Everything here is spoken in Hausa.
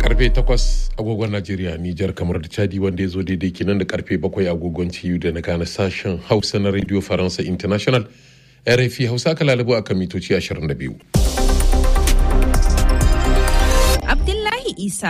karfe 8 agogon Najeriya, Nijar, kamar da Chadi, wanda ya zo daidai kinan da karfe 7 agogon TU da na Ghana. Sashen Hausa na Radio Faransa International RFI Hausa ka lalabo akan mitoci 22. Abdullahi Isa